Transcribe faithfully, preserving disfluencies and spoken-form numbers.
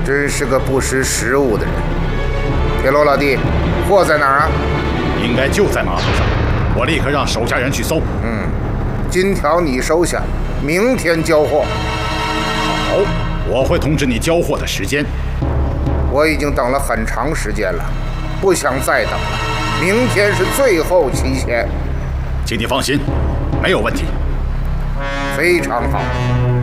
真是个不识时务的人。铁罗老弟，货在哪儿啊？ 应该就在马头上，我立刻让手下人去搜。 嗯，金条你收下，明天交货。 好，我会通知你交货的时间。 我已经等了很长时间了，不想再等了。明天是最后期限。 请你放心，没有问题。 非常好。